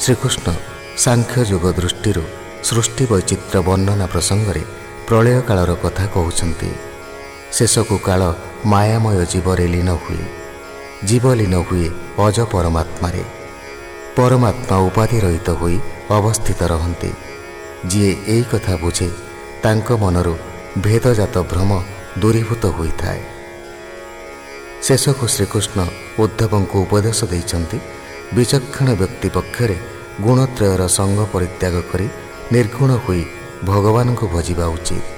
ଶ୍ରୀକୃଷ୍ଣ ସାଂଖ୍ୟ ଯୁଗ ଦୃଷ୍ଟିରୁ ସୃଷ୍ଟି ବୈଚିତ୍ର୍ୟ ବର୍ଣ୍ଣନା ପ୍ରସଙ୍ଗରେ ପ୍ରଳୟ କାଳର କଥା କହୁଛନ୍ତି। ଶେଷକୁ କାଳ ମାୟାମୟ ଜୀବରେ ଲୀନ ହୁଏ। ଜୀବ ଲୀନ ହୁଏ ଅଜ ପରମାତ୍ମାରେ। ପରମାତ୍ମା ଉପାଧି ରହିତ ହୋଇ ଅବସ୍ଥିତ ରହନ୍ତି। ଯିଏ ଏହି କଥା ବୁଝେ ତାଙ୍କ ମନରୁ ଭେଦଜାତ ଭ୍ରମ ଦୂରୀଭୂତ ହୋଇଥାଏ। ଶେଷକୁ ଶ୍ରୀକୃଷ୍ଣ ଉଦ୍ଧବଙ୍କୁ ଉପଦେଶ ଦେଇଛନ୍ତି, ବିଚକ୍ଷଣ ବ୍ୟକ୍ତି ପକ୍ଷରେ ଗୁଣତ୍ରୟର ସଙ୍ଗ ପରିତ୍ୟାଗ କରି ନିର୍ଗୁଣ ହୋଇ ଭଗବାନଙ୍କୁ ଭଜିବା ଉଚିତ।